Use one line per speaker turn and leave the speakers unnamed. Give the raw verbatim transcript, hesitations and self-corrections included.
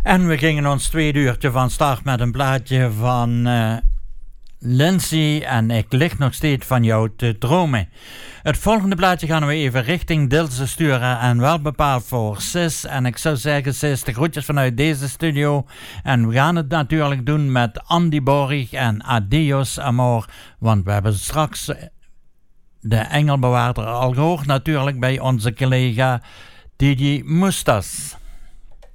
En we gingen ons tweede uurtje van start met een plaatje van uh, Lindsay en Ik lig nog steeds van jou te dromen. Het volgende plaatje gaan we even richting Dilse sturen en wel bepaald voor Sis. En ik zou zeggen, Sis, de groetjes vanuit deze studio. En we gaan het natuurlijk doen met Andy Borg en Adios Amor. Want we hebben straks de engelbewaarder al gehoord natuurlijk bij onze collega Didi Mustas.